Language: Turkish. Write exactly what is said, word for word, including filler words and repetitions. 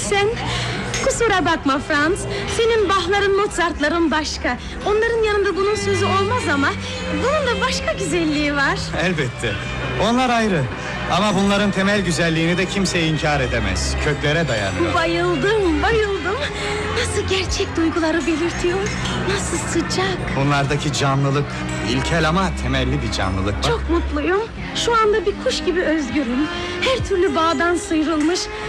sen? Kusura bakma Franz, senin Bach'ların, Mozart'ların başka. Onların yanında bunun sözü olmaz ama bunun da başka güzelliği var. Elbette, onlar ayrı. Ama bunların temel güzelliğini de kimse inkar edemez. Köklere dayanıyor. Bayıldım, bayıldım. Nasıl gerçek duyguları belirtiyor, nasıl sıcak. Bunlardaki canlılık, ilkel ama temelli bir canlılık var. Çok mutluyum. Şu anda bir kuş gibi özgürüm. Her türlü bağdan sıyrılmış,